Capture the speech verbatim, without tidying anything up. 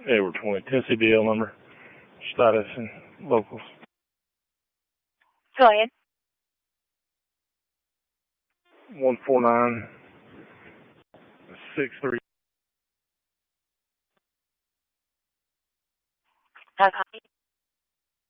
Edward twenty, Tennessee D L number, status and locals. Go ahead. one four nine six three. Okay.